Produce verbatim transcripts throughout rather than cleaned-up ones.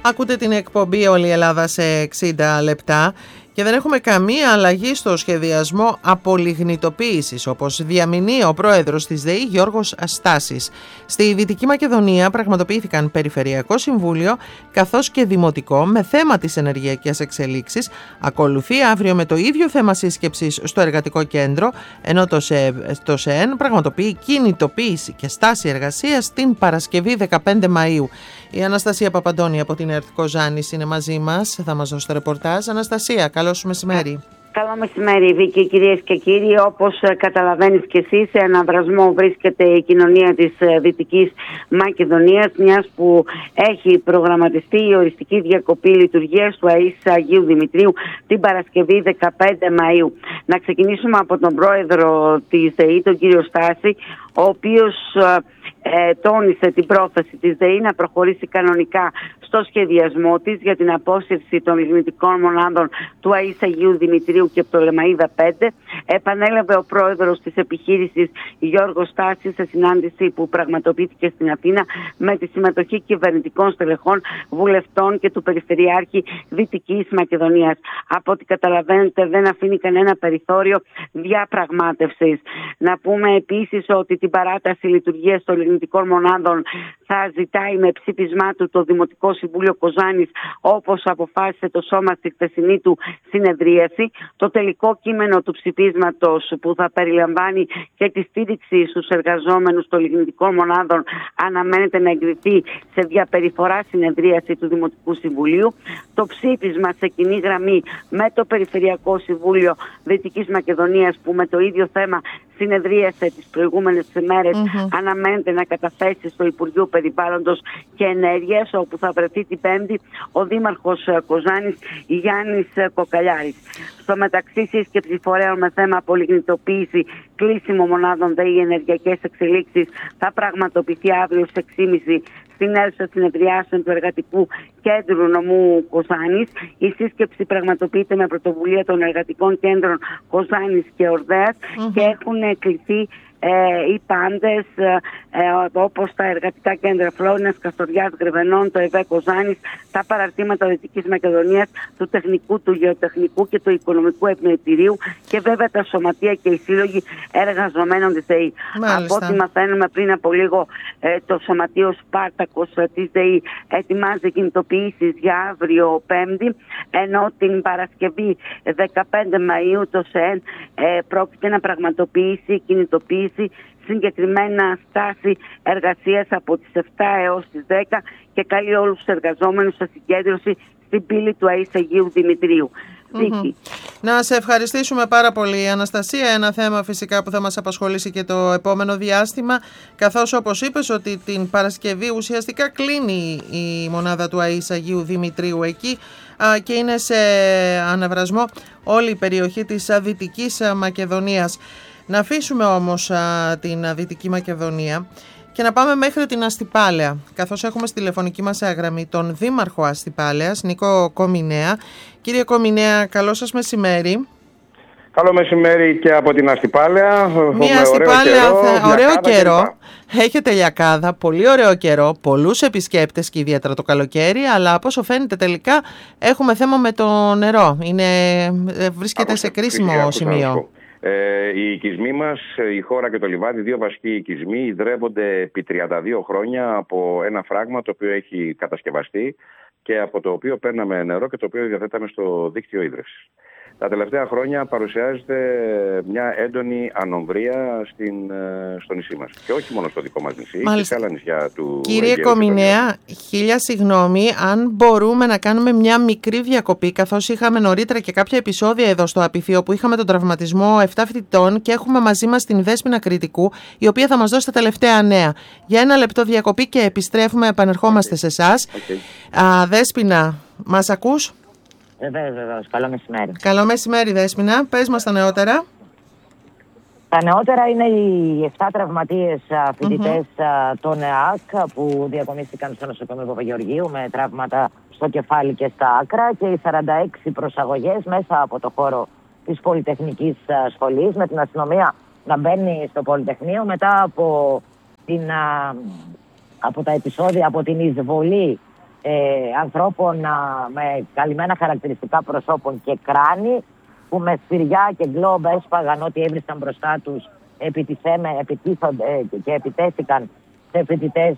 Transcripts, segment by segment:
Ακούτε την εκπομπή «Όλη η Ελλάδα σε εξήντα λεπτά» και δεν έχουμε καμία αλλαγή στο σχεδιασμό απολιγνητοποίησης, όπως διαμηνεί ο πρόεδρος της ΔΕΗ Γιώργος Στάσης. Στη Δυτική Μακεδονία πραγματοποιήθηκαν Περιφερειακό Συμβούλιο καθώς και Δημοτικό με θέμα τις ενεργειακές εξελίξεις. Ακολουθεί αύριο με το ίδιο θέμα σύσκεψης στο Εργατικό Κέντρο, ενώ το, ΣΕ, το ΣΕΕΝ πραγματοποιεί κινητοποίηση και στάση εργασίας την Παρασκευή δεκαπέντε Μαΐου. Η Αναστασία Παπαντώνη από την ΕΡΤ Κοζάνης είναι μαζί μας, θα μας δώσει το ρεπορτάζ. Αναστασία, καλώς σου μεσημέρι. Καλό μεσημέρι, Βίκη, κυρίες και κύριοι. Όπως καταλαβαίνεις και εσύ, σε αναβρασμό βρίσκεται η κοινωνία της Δυτικής Μακεδονίας, μιας που έχει προγραμματιστεί η οριστική διακοπή λειτουργίας του ΑΕΣ Αγίου Δημητρίου την Παρασκευή δεκαπέντε Μαΐου. Να ξεκινήσουμε από τον πρόεδρο της ΔΕΗ, τον κύριο Στάση, ο οποίος ε, τόνισε την πρόθεση της ΔΕΗ να προχωρήσει κανονικά στο σχεδιασμό της για την απόσυρση των λιγνητικών μονάδων του ΑΕΣ Αγίου Δημητρίου και Πτολεμαΐδα πέντε. Επανέλαβε ο πρόεδρος της επιχείρησης Γιώργος Στάσης σε συνάντηση που πραγματοποιήθηκε στην Αθήνα με τη συμμετοχή κυβερνητικών στελεχών, βουλευτών και του Περιφερειάρχη Δυτικής Μακεδονίας. Από ό,τι καταλαβαίνετε, δεν αφήνει κανένα περιθώριο διαπραγμάτευσης. Να πούμε επίσης ότι την παράταση λειτουργίας των λιγνητικών μονάδων θα ζητάει με ψήφισμά του το Δημοτικό Συμβούλιο Κοζάνης, όπως αποφάσισε το σώμα στη χθεσινή του συνεδρίαση. Το τελικό κείμενο του ψηφίσματος, που θα περιλαμβάνει και τη στήριξη στους εργαζόμενους των λιγνητικών μονάδων, αναμένεται να εγκριθεί σε διαπεριφορά συνεδρίαση του Δημοτικού Συμβουλίου. Το ψήφισμα σε κοινή γραμμή με το Περιφερειακό Συμβούλιο Δυτικής Μακεδονίας, που με το ίδιο θέμα συνεδρίασε τις προηγούμενες ημέρες, mm-hmm. αναμένεται να καταθέσει στο Υπουργείο Περιβάλλοντος και Ενέργειας, όπου θα βρεθεί την Πέμπτη ο Δήμαρχος Κοζάνης Γιάννης Κοκαλιάρης. Στο μεταξύ, σύσκεψη φορέων με θέμα απολιγνητοποίηση, κλείσιμο μονάδων ΔΕΗ, ενεργειακές εξελίξεις θα πραγματοποιηθεί αύριο στις έξι και μισή στην αίθουσα συνεδριάσεων του Εργατικού Κέντρου Νομού Κοζάνης. Η σύσκεψη πραγματοποιείται με πρωτοβουλία των Εργατικών Κέντρων Κοζάνης και Ορδέας mm-hmm. και έχουν κληθεί Ε, οι πάντες ε, ε, όπως τα εργατικά κέντρα Φλόρινας, Καστοριάς, Γρεβενών, το ΕΒΕ Κοζάνης, τα παραρτήματα Δυτικής Μακεδονίας, του Τεχνικού, του Γεωτεχνικού και του Οικονομικού Επιμελητηρίου και βέβαια τα σωματεία και οι σύλλογοι εργαζομένων της ΔΕΗ. Από ό,τι μαθαίνουμε πριν από λίγο, ε, το Σωματείο Σπάρτακος ε, της ΔΕΗ ετοιμάζει κινητοποιήσεις για αύριο Πέμπτη, ενώ την Παρασκευή δεκαπέντε Μαΐου το ΣΕΕΝ ε, πρόκειται να πραγματοποιήσει κινητοποίηση, συγκεκριμένα στάση εργασίας από τις επτά έως τις δέκα, και καλεί όλους τους εργαζόμενους σε συγκέντρωση στην πύλη του ΑΕΣ Αγίου Δημητρίου. Mm-hmm. Να σε ευχαριστήσουμε πάρα πολύ, Αναστασία. Ένα θέμα φυσικά που θα μας απασχολήσει και το επόμενο διάστημα, καθώς όπως είπες ότι την Παρασκευή ουσιαστικά κλείνει η μονάδα του ΑΕΣ Αγίου Δημητρίου εκεί α, και είναι σε αναβρασμό όλη η περιοχή της Δυτικής Μακεδονίας. Να αφήσουμε όμως α, την Δυτική Μακεδονία και να πάμε μέχρι την Αστυπάλαια, καθώς έχουμε στη τηλεφωνική μας γραμμή τον Δήμαρχο Αστυπάλαιας, Νίκο Κομινέα. Κύριε Κομινέα, καλό σας μεσημέρι. Καλό μεσημέρι και από την Αστυπάλαια. Μια Αστυπάλαια, ωραίο καιρό, ωραίο καιρό. Έχετε λιακάδα, πολύ ωραίο καιρό, πολλούς επισκέπτες και ιδιαίτερα το καλοκαίρι, αλλά από όσο φαίνεται τελικά έχουμε θέμα με το νερό. Είναι, βρίσκεται σε κρίσιμο σημείο. Ε, οι οικισμοί μας, η χώρα και το λιβάδι, δύο βασικοί οικισμοί, ιδρεύονται επί τριάντα δύο χρόνια από ένα φράγμα το οποίο έχει κατασκευαστεί και από το οποίο παίρναμε νερό και το οποίο διαθέταμε στο δίκτυο ίδρευσης. Τα τελευταία χρόνια παρουσιάζεται μια έντονη ανομβρία στην, στο νησί μας. Και όχι μόνο στο δικό μας νησί, και σε άλλα νησιά του Κύριε Αιγαίου. Κομινέα, χίλια συγγνώμη, αν μπορούμε να κάνουμε μια μικρή διακοπή, καθώς είχαμε νωρίτερα και κάποια επεισόδια εδώ στο Απιθείο που είχαμε τον τραυματισμό επτά φοιτητών και έχουμε μαζί μας την Δέσποινα Κρητικού, η οποία θα μας δώσει τα τελευταία νέα. Για ένα λεπτό διακοπή και επιστρέφουμε, επανερχόμαστε okay. σε εσάς. Okay. Δέσποινα, μας ακούς? Βεβαίως, βεβαίως. Καλό μεσημέρι. Καλό μεσημέρι, Δέσποινα. Πες μας τα νεότερα. Τα νεότερα είναι οι επτά τραυματίες φοιτητές mm-hmm. των ΕΑΚ που διακομίστηκαν στο νοσοκομείο Παπαγεωργίου με τραύματα στο κεφάλι και στα άκρα, και οι σαράντα έξι προσαγωγές μέσα από το χώρο της Πολυτεχνικής Σχολής, με την αστυνομία να μπαίνει στο Πολυτεχνείο μετά από, την, από τα επεισόδια, από την εισβολή ε, ανθρώπων α, με καλυμμένα χαρακτηριστικά προσώπων και κράνη, που με σφυριά και γκλόμπ έσπαγαν ό,τι έβρισκαν μπροστά τους, επιτίθονται και επιτέθηκαν σε φοιτητές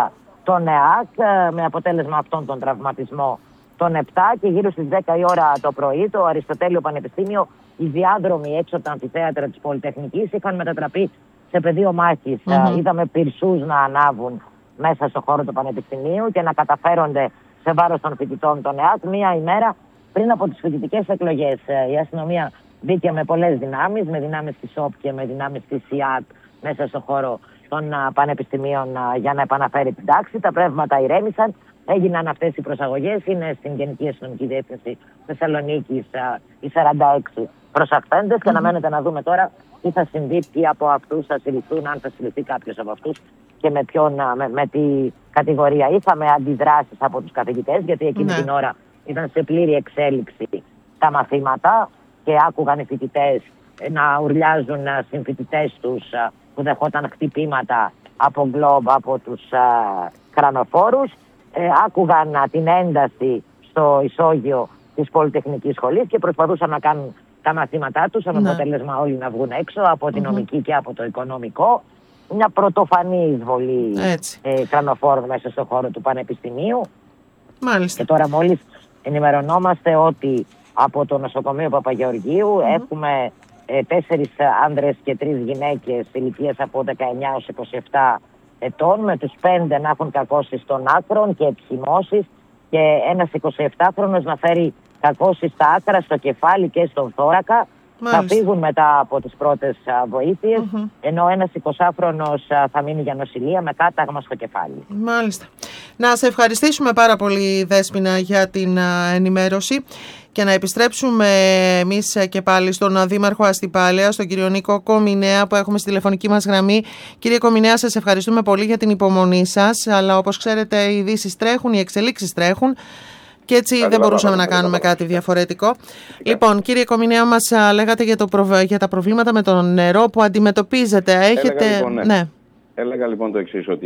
των ΕΑΚ, με αποτέλεσμα αυτόν τον τραυματισμό των επτά, και γύρω στις δέκα η ώρα το πρωί το Αριστοτέλειο Πανεπιστήμιο, οι διάδρομοι έξω από τα αμφιθέατρα της Πολυτεχνικής είχαν μετατραπεί σε πεδίο μάχης. Mm-hmm. Είδαμε πυρσούς να ανάβουν μέσα στο χώρο του Πανεπιστημίου και να καταφέρονται σε βάρος των φοιτητών των ΕΑΚ μία ημέρα πριν από τις φοιτητικές εκλογές. Η αστυνομία μπήκε με πολλές δυνάμεις, με δυνάμεις της ΟΠ και με δυνάμεις της ΙΑΤ μέσα στο χώρο των πανεπιστημίων για να επαναφέρει την τάξη. Τα πνεύματα ηρέμησαν, έγιναν αυτές οι προσαγωγές. Είναι στην Γενική Αστυνομική Διεύθυνση Θεσσαλονίκης οι σαράντα έξι προσαχθέντες mm-hmm. και αναμένεται να δούμε τώρα τι θα συμβεί, ποιοι από αυτούς θα συλληφθούν, αν θα συλληφθεί κάποιος από αυτούς και με, ποιον, με, με τι κατηγορία. Είχαμε αντιδράσεις από τους καθηγητές, γιατί εκείνη ναι. την ώρα ήταν σε πλήρη εξέλιξη τα μαθήματα και άκουγαν οι φοιτητές να ουρλιάζουν συμφοιτητές τους που δεχόταν χτυπήματα από γκλόμπ από τους uh, κρανοφόρους. Ε, άκουγαν uh, την ένταση στο ισόγειο της Πολυτεχνικής Σχολής και προσπαθούσαν να κάνουν τα μαθήματά τους, με αποτέλεσμα όλοι να βγουν έξω από τη νομική mm-hmm. και από το οικονομικό. Μια πρωτοφανή εισβολή ε, κρανοφόρων μέσα στο χώρο του Πανεπιστημίου. Μάλιστα. Και τώρα μόλις ενημερωνόμαστε ότι από το νοσοκομείο Παπαγεωργίου mm-hmm. έχουμε ε, τέσσερις άνδρες και τρεις γυναίκες ηλικίας από δεκαεννιά έως είκοσι επτά ετών, με τους πέντε να έχουν κακώσεις των άκρων και εκχυμώσεις και ένας εικοσιεπτάχρονος να φέρει κακώσεις στα άκρα, στο κεφάλι και στον θώρακα. Μάλιστα. Θα φύγουν μετά από τις πρώτες βοήθειες, mm-hmm. ενώ ένας εικοσάχρονος θα μείνει για νοσηλεία με κάταγμα στο κεφάλι. Μάλιστα. Να σε ευχαριστήσουμε πάρα πολύ, Δέσποινα, για την ενημέρωση και να επιστρέψουμε εμείς και πάλι στον Δήμαρχο Αστυπάλαιας, τον κύριο Νίκο Κομινέα, που έχουμε στη τηλεφωνική μας γραμμή. Κύριε Κομινέα, σας ευχαριστούμε πολύ για την υπομονή σας, αλλά όπως ξέρετε οι ειδήσεις τρέχουν, οι εξελίξεις τρέχουν. Και έτσι Κάτι δεν μπορούσαμε να κάνουμε κάτι διαφορετικό. Φυσικά. Λοιπόν, κύριε Κομινέα, μας λέγατε για, το προ... για τα προβλήματα με το νερό που αντιμετωπίζετε. Έχετε... Έλεγα λοιπόν, ναι. Ναι. Έλεγα λοιπόν το εξής, ότι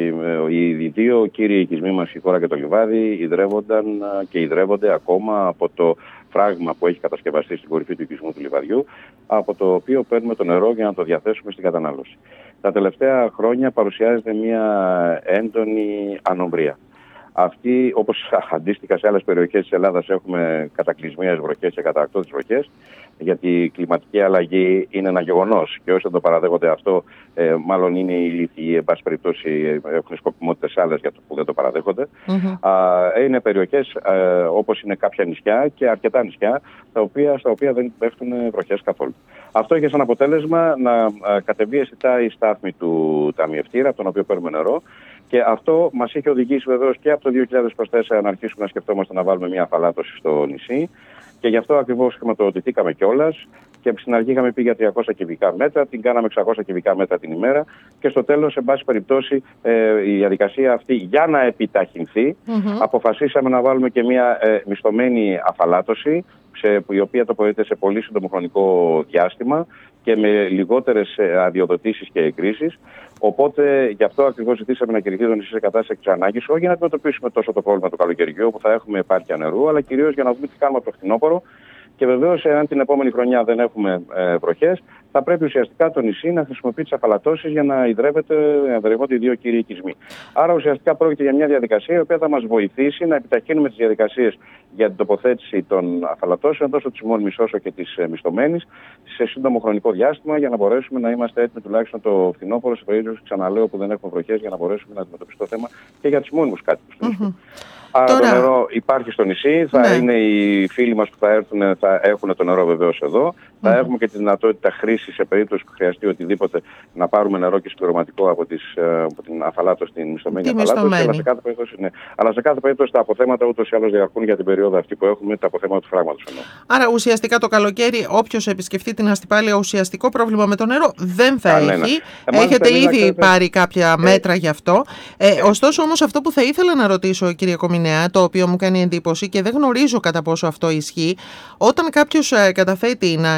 οι δύο κύριοι οικισμοί μας, η Χώρα και το Λιβάδι, ιδρεύονταν και ιδρεύονται ακόμα από το φράγμα που έχει κατασκευαστεί στην κορυφή του οικισμού του Λιβαδιού, από το οποίο παίρνουμε το νερό για να το διαθέσουμε στην κατανάλωση. Τα τελευταία χρόνια παρουσιάζεται μια έντονη ανομβρία. Αυτή, όπως αντίστοιχα σε άλλες περιοχές της Ελλάδας, έχουμε κατακλυσμίες βροχές και καταρακτώδεις βροχές, γιατί η κλιματική αλλαγή είναι ένα γεγονός και όσοι δεν το παραδέχονται αυτό, ε, μάλλον είναι οι ηλίθιοι, εν πάση περιπτώσει έχουν σκοπιμότητες άλλες για το που δεν το παραδέχονται. Mm-hmm. Α, είναι περιοχές ε, όπως είναι κάποια νησιά και αρκετά νησιά, τα οποία, στα οποία δεν πέφτουν βροχές καθόλου. Αυτό είχε σαν αποτέλεσμα να κατεβεί αισθητά η στάθμη του ταμιευτήρα, από τον οποίο παίρνουμε νερό. Και αυτό μας είχε οδηγήσει βεβαίως και από το δύο χιλιάδες είκοσι τέσσερα να αρχίσουμε να σκεφτόμαστε να βάλουμε μια αφαλάτωση στο νησί. Και γι' αυτό ακριβώς χρηματοδοτηθήκαμε κιόλας. Και στην αρχή είχαμε πει για τριακόσια κυβικά μέτρα, την κάναμε εξακόσια κυβικά μέτρα την ημέρα. Και στο τέλος, σε πάση περιπτώσει, ε, η διαδικασία αυτή για να επιταχυνθεί, mm-hmm. αποφασίσαμε να βάλουμε και μια ε, μισθωμένη αφαλάτωση, σε, η οποία τοποθετείται σε πολύ σύντομο χρονικό διάστημα και με λιγότερες αδειοδοτήσεις και εγκρίσεις. Οπότε γι' αυτό ακριβώς ζητήσαμε να κηρυχθεί το νησί σε κατάσταση της ανάγκης, όχι για να αντιμετωπίσουμε τόσο το πρόβλημα του καλοκαιριού που θα έχουμε επάρκεια νερού, αλλά κυρίως για να δούμε τι κάνουμε από το φθινόπωρο. Και βεβαίως, εάν την επόμενη χρονιά δεν έχουμε ε, βροχές, θα πρέπει ουσιαστικά το νησί να χρησιμοποιεί τις αφαλατώσεις για να ιδρεύονται οι δύο κύριοι οικισμοί. Άρα ουσιαστικά πρόκειται για μια διαδικασία η οποία θα μας βοηθήσει να επιταχύνουμε τις διαδικασίες για την τοποθέτηση των αφαλατώσεων, τόσο της μόνιμης όσο και της ε, μισθωμένης, σε σύντομο χρονικό διάστημα, για να μπορέσουμε να είμαστε έτοιμοι τουλάχιστον το φθινόπωρο, σε περίπτωση, ξαναλέω, που δεν έχουμε βροχές, για να μπορέσουμε να αντιμετωπίσουμε το θέμα και για τους μόνιμους κάτοικους του νησιού. Mm-hmm. Άρα Τώρα... το νερό υπάρχει στο νησί, θα ναι. είναι οι φίλοι μας που θα έρθουν, θα έχουν το νερό βεβαίως εδώ. Mm-hmm. Θα έχουμε και τη δυνατότητα χρήση σε περίπτωση που χρειαστεί οτιδήποτε να πάρουμε νερό και συμπληρωματικό από, τις, από την αφαλάτωση, την μισθωμένη αφαλάτωση. Αλλά σε, κάθε περίπτωση, ναι. αλλά σε κάθε περίπτωση τα αποθέματα ούτως ή άλλως διαρκούν για την περίοδο αυτή που έχουμε, τα αποθέματα του φράγματος. Άρα ουσιαστικά το καλοκαίρι, όποιος επισκεφτεί την Αστυπάλεια, ουσιαστικό πρόβλημα με το νερό δεν θα Κανένα. έχει. Εμάς Έχετε ήδη ξέρετε... πάρει κάποια ε... μέτρα γι' αυτό. Ε, ε... Ωστόσο όμως αυτό που θα ήθελα να ρωτήσω, κύριε Κομινέα, το οποίο μου κάνει εντύπωση και δεν γνωρίζω κατά πόσο αυτό ισχύει, όταν κάποιος καταθέτει να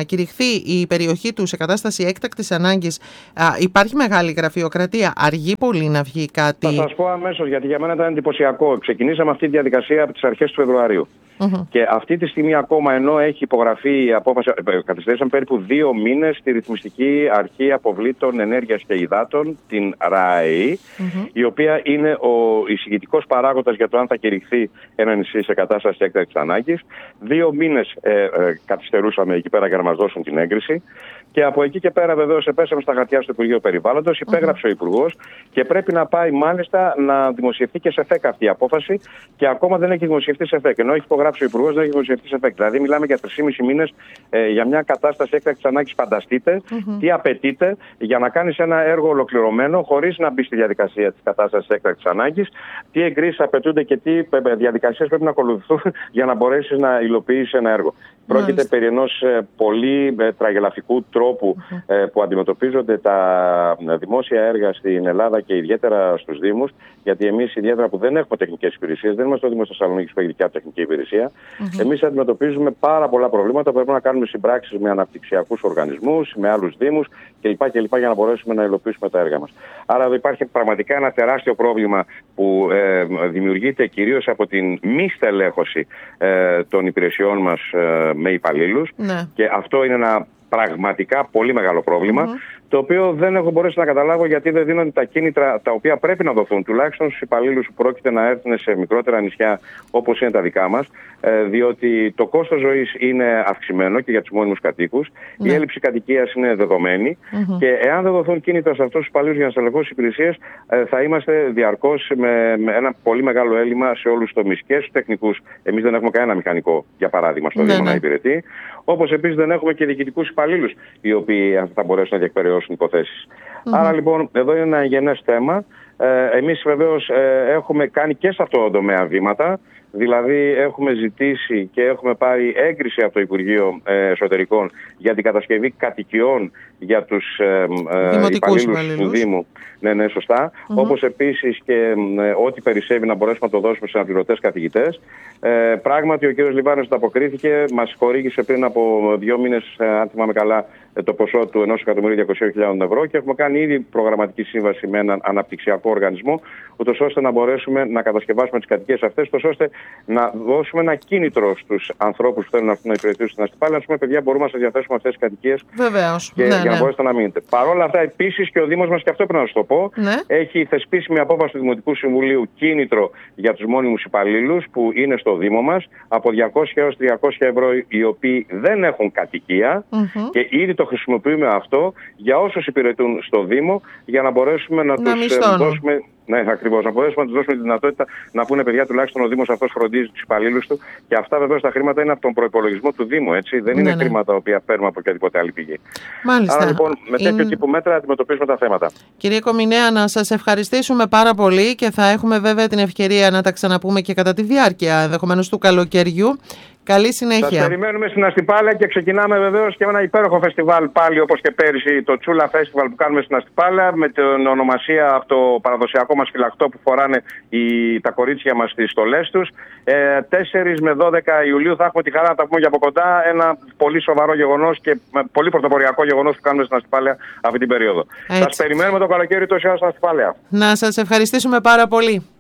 κηρυχθεί η περιοχή του σε κατάσταση έκτακτης ανάγκης, υπάρχει μεγάλη γραφειοκρατία, αργεί πολύ να βγει κάτι? Θα σας πω αμέσως, γιατί για μένα ήταν εντυπωσιακό. Ξεκινήσαμε αυτή τη διαδικασία από τις αρχές του Φεβρουαρίου. Mm-hmm. Και αυτή τη στιγμή ακόμα, ενώ έχει υπογραφεί η απόφαση, καθυστερήσαμε περίπου δύο μήνες στη Ρυθμιστική Αρχή Αποβλήτων Ενέργειας και Υδάτων, την ΡΑΕΗ, mm-hmm. η οποία είναι ο εισηγητικός παράγοντας για το αν θα κηρυχθεί ένα νησί σε κατάσταση έκτακτης ανάγκης. Δύο μήνες ε, ε, καθυστερούσαμε εκεί πέρα για να μας δώσουν την έγκριση. Και από εκεί και πέρα, βεβαίως, επέσαμε στα χαρτιά στο Υπουργείο Περιβάλλοντος, υπέγραψε mm-hmm. ο Υπουργός και πρέπει να πάει μάλιστα να δημοσιευτεί και σε ΦΕΚ αυτή η απόφαση. Και ακόμα δεν έχει δημοσιευτεί σε ΦΕΚ. Ενώ έχει υπογράψει ο Υπουργός, δεν έχει δημοσιευτεί σε ΦΕΚ. Δηλαδή, μιλάμε για τρεισήμισι μήνες ε, για μια κατάσταση έκτακτης ανάγκης. Φανταστείτε mm-hmm. τι απαιτείται για να κάνεις ένα έργο ολοκληρωμένο, χωρίς να μπει στη διαδικασία της κατάστασης έκτακτης ανάγκης, τι εγκρίσεις απαιτούνται και τι διαδικασίες πρέπει να ακολουθούν για να μπορέσεις να υλοποιήσεις ένα έργο. Mm-hmm. Πρόκειται περί ενός ε, πολύ ε, τραγελαφικού τρόπου mm-hmm. ε, που αντιμετωπίζονται τα δημόσια έργα στην Ελλάδα και ιδιαίτερα στους Δήμους, γιατί εμείς ιδιαίτερα που δεν έχουμε τεχνικές υπηρεσίες, δεν είμαστε ο Δήμος Θεσσαλονίκης που έχει δικιά τεχνική υπηρεσία, mm-hmm. εμείς αντιμετωπίζουμε πάρα πολλά προβλήματα που πρέπει να κάνουμε συμπράξεις με αναπτυξιακούς οργανισμούς, με άλλους Δήμους κλπ. κλπ. Για να μπορέσουμε να υλοποιήσουμε τα έργα μας. Άρα εδώ υπάρχει πραγματικά ένα τεράστιο πρόβλημα που ε, δημιουργείται κυρίως από την μη στελέχωση ε, των υπηρεσιών μας ε, με υπαλλήλους mm-hmm. και αυτό είναι ένα πραγματικά πολύ μεγάλο πρόβλημα, mm-hmm. το οποίο δεν έχω μπορέσει να καταλάβω γιατί δεν δίνονται τα κίνητρα τα οποία πρέπει να δοθούν, τουλάχιστον στους υπαλλήλους που πρόκειται να έρθουν σε μικρότερα νησιά όπως είναι τα δικά μας, ε, διότι το κόστος ζωής είναι αυξημένο και για τους μόνιμους κατοίκους, mm-hmm. η έλλειψη κατοικίας είναι δεδομένη mm-hmm. και εάν δεν δοθούν κίνητρα σε αυτούς τους υπαλλήλους για να στελεχώσουν υπηρεσίες, ε, θα είμαστε διαρκώς με, με ένα πολύ μεγάλο έλλειμμα σε όλους τους τομείς και στους τεχνικούς. Εμείς δεν έχουμε κανένα μηχανικό, για παράδειγμα, στο mm-hmm. Δήμο να υπηρετεί. Όπως επίσης δεν έχουμε και διοικητικούς υπαλλήλους οι οποίοι θα μπορέσουν να διεκπεραιώσουν υποθέσεις. Mm-hmm. Άρα λοιπόν εδώ είναι ένα γενές θέμα. Ε, εμείς βεβαίως ε, έχουμε κάνει και σε αυτό το τομέα βήματα. Δηλαδή έχουμε ζητήσει και έχουμε πάρει έγκριση από το Υπουργείο Εσωτερικών για την κατασκευή κατοικιών για τους ε, ε, υπαλλήλους του Δήμου. Ναι, ναι, σωστά. Mm-hmm. Όπως επίσης και ε, ό,τι περισσεύει να μπορέσουμε να το δώσουμε σε αναπληρωτές καθηγητές. Ε, πράγματι ο κ. Λιβάνος ανταποκρίθηκε, μας χορήγησε πριν από δύο μήνες, ε, αν θυμάμαι καλά, το ποσό του ενός εκατομμυρίου διακοσίων χιλιάδων ευρώ και έχουμε κάνει ήδη προγραμματική σύμβαση με έναν αναπτυξιακό οργανισμό, ούτως ώστε να μπορέσουμε να κατασκευάσουμε τις κατοικίες αυτές, ούτως ώστε να δώσουμε ένα κίνητρο στους ανθρώπους που θέλουν να υπηρετήσουν στην Αστυπάλαια. Να πούμε, παιδιά, μπορούμε να σας διαθέσουμε αυτές τις κατοικίες. Βεβαίως. Και, ναι, για ναι. να μπορέσετε να μείνετε. Παρ' όλα αυτά, επίσης και ο Δήμος μας, και αυτό πρέπει να σας το πω, ναι. έχει θεσπίσει μια απόφαση του Δημοτικού Συμβουλίου κίνητρο για τους μόνιμους υπαλλήλους που είναι στο Δήμο μας από διακόσια έως τριακόσια ευρώ, οι οποίοι δεν έχουν κατοικία mm-hmm. και ήδη το χρησιμοποιούμε αυτό για όσους υπηρετούν στο Δήμο για να μπορέσουμε να, να τους ε, δώσουμε. Ναι, ακριβώς. Να μπορέσουμε να τους δώσουμε τη δυνατότητα να πούνε, παιδιά, τουλάχιστον ο Δήμος αυτός φροντίζει τους υπαλλήλους του. Και αυτά βεβαίως τα χρήματα είναι από τον προϋπολογισμό του Δήμου, έτσι. Δεν είναι ναι, ναι. χρήματα τα οποία παίρνουμε από οποιαδήποτε άλλη πηγή. Μάλιστα. Άρα λοιπόν, με τέτοιο είναι... τύπου μέτρα αντιμετωπίζουμε τα θέματα. Κύριε Κομινέα, να σας ευχαριστήσουμε πάρα πολύ και θα έχουμε βέβαια την ευκαιρία να τα ξαναπούμε και κατά τη διάρκεια ενδεχομένως του καλοκαιριού. Καλή συνέχεια. Σας περιμένουμε στην Αστυπάλαια και ξεκινάμε βεβαίως και με ένα υπέροχο φεστιβάλ πάλι όπως και πέρυσι, το Τσούλα Φεστιβάλ που κάνουμε στην Αστυπάλαια με την ονομασία από το παραδοσιακό μας φυλακτό που φοράνε οι, τα κορίτσια μας στις στολές τους. Ε, τέσσερις με δώδεκα Ιουλίου θα έχουμε τη χαρά να τα πούμε και από κοντά. Ένα πολύ σοβαρό γεγονός και πολύ πρωτοποριακό γεγονός που κάνουμε στην Αστυπάλαια αυτή την περίοδο. Σας περιμένουμε το καλοκαίρι τόση ώρα στην Αστυπάλαια. Να σας ευχαριστήσουμε πάρα πολύ.